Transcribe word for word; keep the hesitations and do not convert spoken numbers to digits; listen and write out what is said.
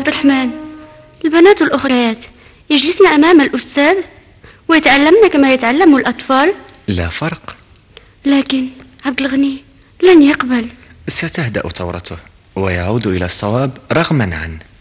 عبد الرحمن، البنات الأخريات يجلسن أمام الأستاذ ويتعلمن كما يتعلم الأطفال؟ لا فرق. لكن عبد الغني لن يقبل. ستهدأ ثورته ويعود إلى الصواب رغما عنه.